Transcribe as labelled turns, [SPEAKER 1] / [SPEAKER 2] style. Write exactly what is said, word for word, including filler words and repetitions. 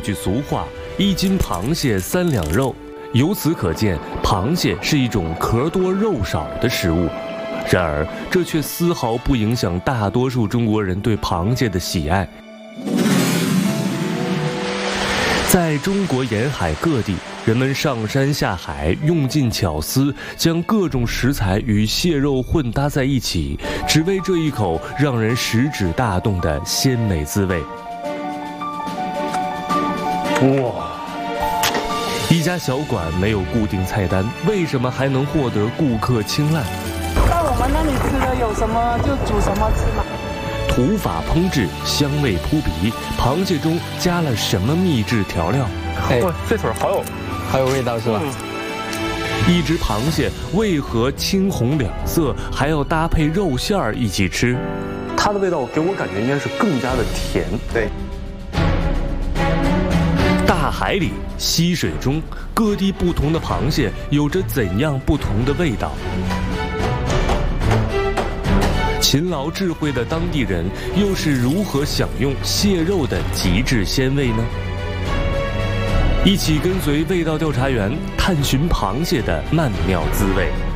[SPEAKER 1] 句俗话：“一斤螃蟹三两肉”，由此可见，螃蟹是一种壳多肉少的食物。然而，这却丝毫不影响大多数中国人对螃蟹的喜爱。在中国沿海各地，人们上山下海，用尽巧思，将各种食材与蟹肉混搭在一起，只为这一口让人食指大动的鲜美滋味。哇！一家小馆没有固定菜单，为什么还能获得顾客青睐？
[SPEAKER 2] 在我们那里吃的有什么就煮什么吃嘛。
[SPEAKER 1] 土法烹制，香味扑鼻。螃蟹中加了什么秘制调料？
[SPEAKER 3] 哎，这腿好有，好有味道是吧？
[SPEAKER 1] 嗯、一只螃蟹为何青红两色，还要搭配肉馅儿一起吃？
[SPEAKER 4] 它的味道给我感觉应该是更加的甜。对。
[SPEAKER 1] 大海里、溪水中，各地不同的螃蟹有着怎样不同的味道？勤劳智慧的当地人又是如何享用蟹肉的极致鲜味呢？一起跟随味道调查员探寻螃蟹的曼妙滋味。